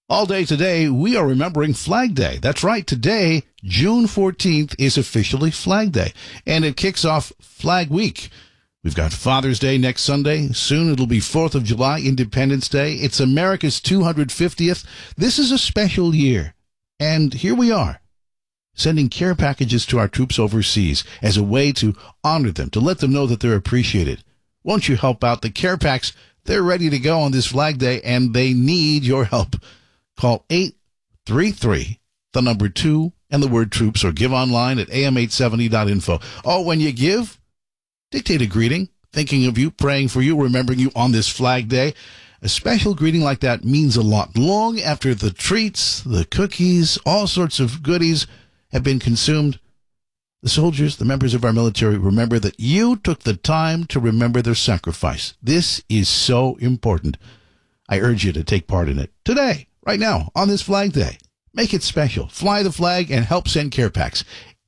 All day today, we are remembering Flag Day. That's right. Today, June 14th, is officially Flag Day, and it kicks off Flag Week. We've got Father's Day next Sunday. Soon it'll be 4th of July, Independence Day. It's America's 250th. This is a special year. And here we are, sending care packages to our troops overseas as a way to honor them, to let them know that they're appreciated. Won't you help out? The care packs, they're ready to go on this Flag Day, and they need your help. Call 833, the number 2, and the word troops, or give online at am870.info. Oh, when you give, dictate a greeting, thinking of you, praying for you, remembering you on this Flag Day. A special greeting like that means a lot. Long after the treats, the cookies, all sorts of goodies have been consumed, the soldiers, the members of our military, remember that you took the time to remember their sacrifice. This is so important. I urge you to take part in it today. Right now, on this Flag Day. Make it special. Fly the flag and help send care packs.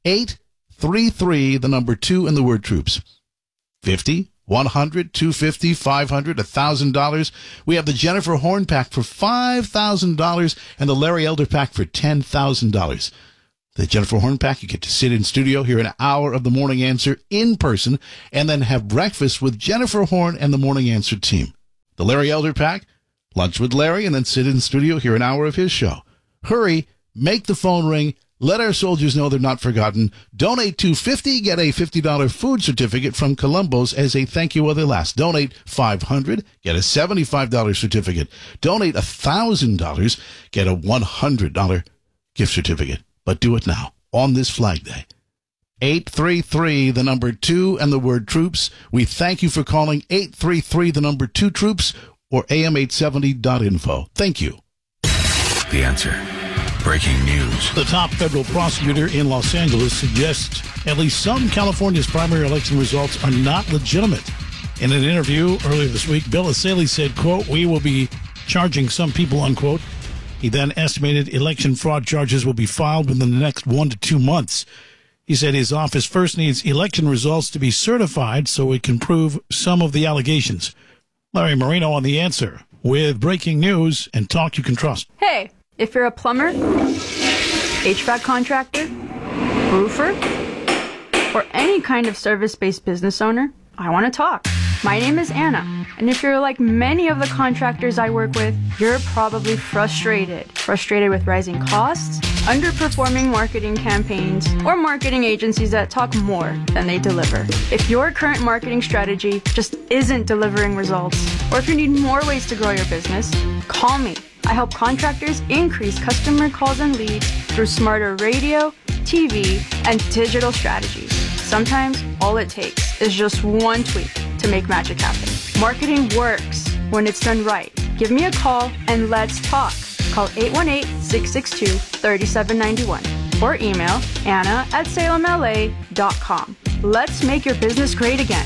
833, the number 2, and the word troops. 50, 100, 250, 500, $1,000. We have the Jennifer Horn pack for $5,000 and the Larry Elder pack for $10,000. The Jennifer Horn pack, you get to sit in studio, hear an hour of the Morning Answer in person, and then have breakfast with Jennifer Horn and the Morning Answer team. The Larry Elder pack, lunch with Larry, and then sit in studio, hear an hour of his show. Hurry, make the phone ring, let our soldiers know they're not forgotten. Donate $250, get a $50 food certificate from Columbo's as a thank you while they last. Donate $500, get a $75 certificate. Donate $1,000, get a $100 gift certificate. But do it now, on this Flag Day. 833, the number 2, and the word troops. We thank you for calling 833, the number 2 troops, or am870.info. Thank you. The Answer. Breaking news. The top federal prosecutor in Los Angeles suggests at least some California's primary election results are not legitimate. In an interview earlier this week, Bill Essayli said, quote, "We will be charging some people," unquote. He then estimated election fraud charges will be filed within the next 1 to 2 months. He said his office first needs election results to be certified so it can prove some of the allegations. Larry Marino on The Answer with breaking news and talk you can trust. Hey, if you're a plumber, HVAC contractor, roofer, or any kind of service-based business owner, I want to talk. My name is Anna, and if you're like many of the contractors I work with, you're probably frustrated. Frustrated with rising costs, underperforming marketing campaigns, or marketing agencies that talk more than they deliver. If your current marketing strategy just isn't delivering results, or if you need more ways to grow your business, call me. I help contractors increase customer calls and leads through smarter radio, TV, and digital strategies. Sometimes all it takes is just one tweak to make magic happen. Marketing works when it's done right. Give me a call and let's talk. Call 818-662-3791 or email anna@salemla.com. Let's make your business great again.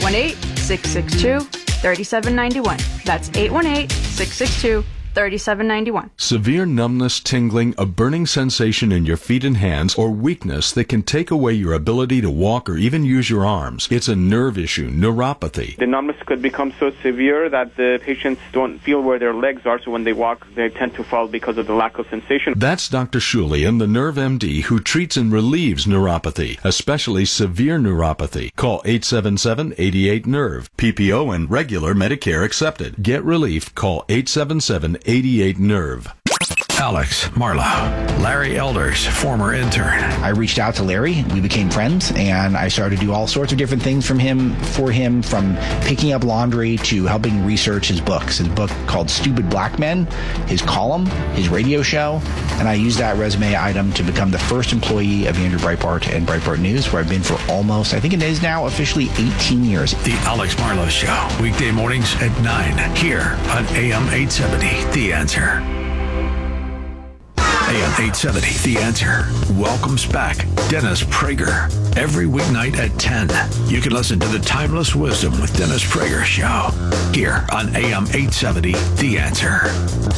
818-662-3791. That's 818-662-3791. Severe numbness, tingling, a burning sensation in your feet and hands, or weakness that can take away your ability to walk or even use your arms. It's a nerve issue, neuropathy. The numbness could become so severe that the patients don't feel where their legs are, so when they walk, they tend to fall because of the lack of sensation. That's Dr. Shulian, the Nerve MD, who treats and relieves neuropathy, especially severe neuropathy. Call 877-88-NERVE. PPO and regular Medicare accepted. Get relief. Call 877-88-NERVE. Alex Marlowe, Larry Elder's former intern. I reached out to Larry. We became friends, and I started to do all sorts of different things for him, from picking up laundry to helping research his books. His book called Stupid Black Men, his column, his radio show, and I used that resume item to become the first employee of Andrew Breitbart and Breitbart News, where I've been for almost, I think it is now officially 18 years. The Alex Marlowe Show, weekday mornings at 9, here on AM 870, The Answer. AM 870, The Answer, welcomes back Dennis Prager every weeknight at 10. You can listen to the Timeless Wisdom with Dennis Prager show here on AM 870, The Answer.